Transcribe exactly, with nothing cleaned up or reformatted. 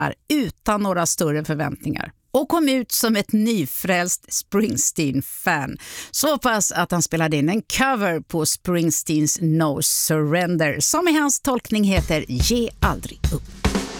utan några större förväntningar och kom ut som ett nyfrälst Springsteen-fan. Så pass att han spelade in en cover på Springsteens No Surrender som i hans tolkning heter Ge aldrig upp.